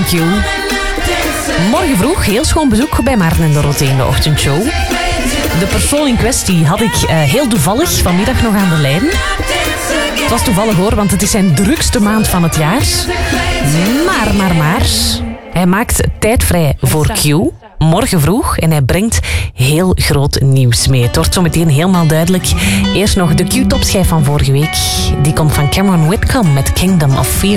van Q. Morgen vroeg heel schoon bezoek bij Maarten en Dorothee in de ochtendshow. De persoon in kwestie had ik heel toevallig vanmiddag nog aan de lijn. Het was toevallig hoor, want het is zijn drukste maand van het jaar. Maar. Hij maakt tijd vrij voor Q. Morgen vroeg en hij brengt heel groot nieuws mee. Het wordt zo meteen helemaal duidelijk. Eerst nog de Q-topschijf van vorige week. Die komt van Cameron Whitcomb met Kingdom of Fear.